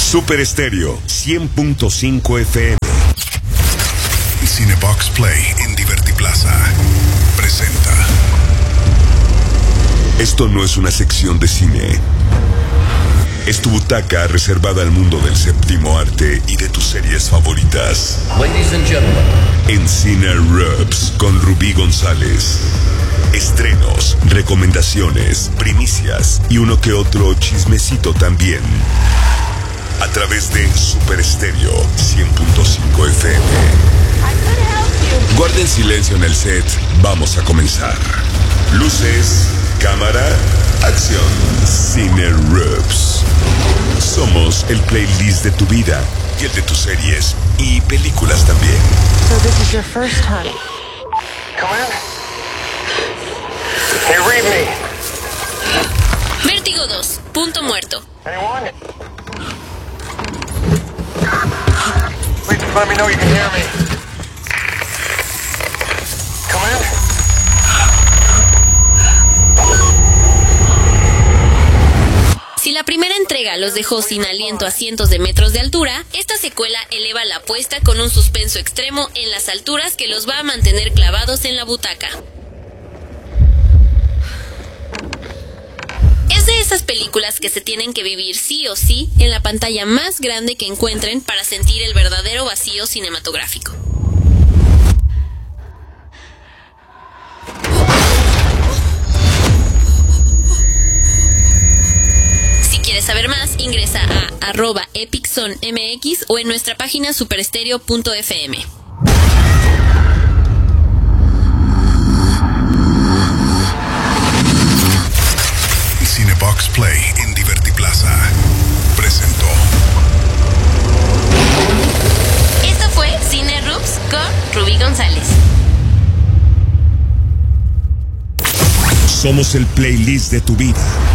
Super Estéreo 100.5 FM y Cinebox Play en Divertiplaza presenta. Esto no es una sección de cine. Es tu butaca reservada al mundo del séptimo arte y de tus series favoritas. Ladies and gentlemen. En Cine Rubs con Rubí González. Estrenos, recomendaciones, primicias y uno que otro chismecito también. A través de Super Estéreo 100.5 FM. Guarden silencio en el set. Vamos a comenzar. Luces, cámara, acción. Cine Rubs. Somos el playlist de tu vida y el de tus series y películas también. So this is your first time. Come in. Hey, read me. Vértigo 2, punto muerto. Anyone? Please just let me know you can hear me. Come in. Si la primera entrega los dejó sin aliento a cientos de metros de altura, esta secuela eleva la apuesta con un suspenso extremo en las alturas que los va a mantener clavados en la butaca. Es de esas películas que se tienen que vivir sí o sí en la pantalla más grande que encuentren para sentir el verdadero vacío cinematográfico. Si quieres saber más, ingresa a @EpicSonMX o en nuestra página superestereo.fm. Cinebox Play en Divertiplaza presentó. Esto fue Cine Rubs con Rubí González. Somos el playlist de tu vida.